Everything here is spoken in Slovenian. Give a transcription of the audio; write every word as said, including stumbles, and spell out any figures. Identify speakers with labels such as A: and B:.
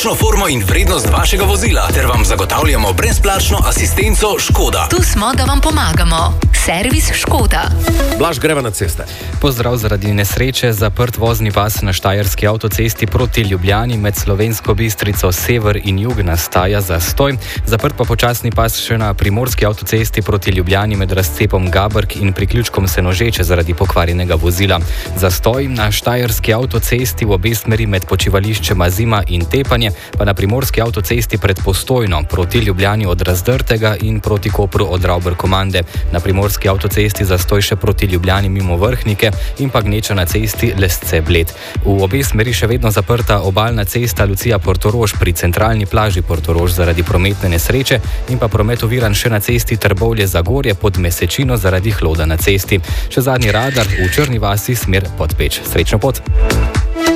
A: končno formo in vrednost vašega vozila ter vam zagotavljamo brezplačno asistenco Škoda.
B: Tu smo, da vam pomagamo. Servis Škoda.
C: Blaž, greva na ceste.
D: Pozdrav. Zaradi nesreče zaprt vozni pas na štajerski avtocesti proti Ljubljani med Slovensko Bistrico sever in jug nastaja zastoj. Zaprt pa počasni pas še na primorski avtocesti proti Ljubljani med razcepom Gabrk in priključkom Senožeče zaradi pokvarjenega vozila. Zastoj na štajerski avtocesti v obe smeri med počivališčema Zima in Tepanje, pa na primorski avtocesti pred Postojno proti Ljubljani od Razdrtega in proti Kopru od Ravber-Komande. Na primorski avtocesti zastoj še proti Ljubljani mimo Vrhnike in pa gneča na cesti Lesce-Bled. V obe smeri še vedno zaprta obalna cesta Lucija-Portorož pri centralni plaži Portorož zaradi prometne nesreče in pa promet oviran še na cesti Trbovlje-Zagorje pod Mesečino zaradi hlada na cesti. Še zadnji radar v Črni vasi smer Podpeč. Srečno pot!